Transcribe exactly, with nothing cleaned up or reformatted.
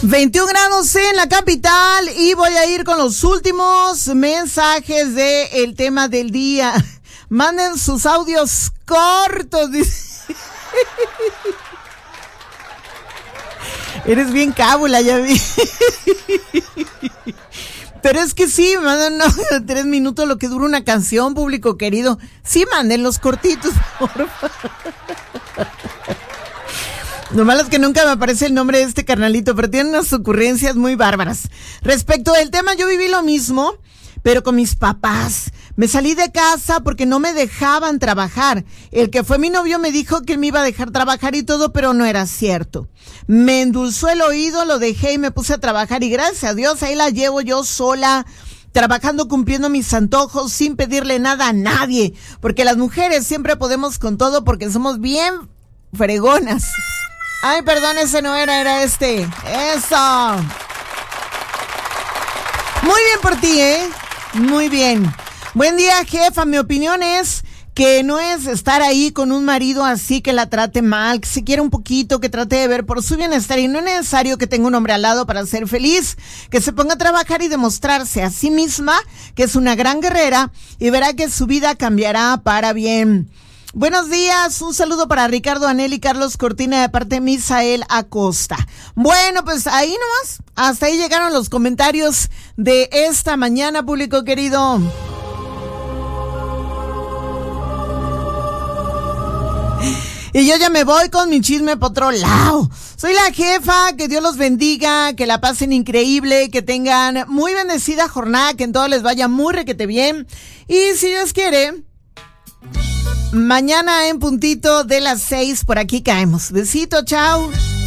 veintiún grados en la capital y voy a ir con los últimos mensajes del tema del día. Manden sus audios cortos. Eres bien cábula, ya vi. Pero es que sí, mandan no, tres minutos lo que dura una canción, público querido. Sí, manden los cortitos, por favor. Lo malo es que nunca me aparece el nombre de este carnalito, pero tiene unas ocurrencias muy bárbaras. Respecto del tema, yo viví lo mismo, pero con mis papás. Me salí de casa porque no me dejaban trabajar. El que fue mi novio me dijo que me iba a dejar trabajar y todo, pero no era cierto. Me endulzó el oído, lo dejé y me puse a trabajar y gracias a Dios ahí la llevo yo sola, trabajando, cumpliendo mis antojos, sin pedirle nada a nadie. Porque las mujeres siempre podemos con todo porque somos bien fregonas. Ay, perdón, ese no era, era este. Eso. Muy bien por ti, ¿eh? Muy bien. Buen día, jefa. Mi opinión es que no es estar ahí con un marido así que la trate mal, que se quiera un poquito, que trate de ver por su bienestar y no es necesario que tenga un hombre al lado para ser feliz, que se ponga a trabajar y demostrarse a sí misma que es una gran guerrera y verá que su vida cambiará para bien. Buenos días, un saludo para Ricardo Anel y Carlos Cortina de parte de Misael Acosta. Bueno, pues ahí nomás, hasta ahí llegaron los comentarios de esta mañana, público querido. Y yo ya me voy con mi chisme por otro lado. Soy la jefa, que Dios los bendiga, que la pasen increíble, que tengan muy bendecida jornada, que en todo les vaya muy requete bien. Y si Dios quiere, mañana en puntito de las seis por aquí caemos. Besito, chao.